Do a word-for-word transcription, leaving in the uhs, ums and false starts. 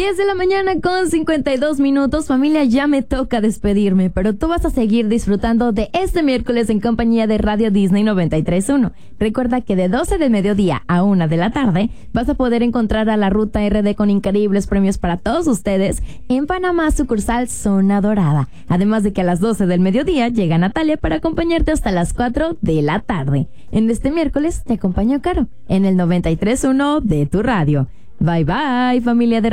diez de la mañana con cincuenta y dos minutos. Familia, ya me toca despedirme, pero tú vas a seguir disfrutando de este miércoles en compañía de Radio Disney noventa y tres punto uno. Recuerda que de doce del mediodía a una de la tarde vas a poder encontrar a la Ruta R D con increíbles premios para todos ustedes en Panamá, sucursal Zona Dorada. Además de que a las doce del mediodía llega Natalia para acompañarte hasta las cuatro de la tarde. En este miércoles te acompaño Caro en el noventa y tres punto uno de tu radio. Bye bye, familia de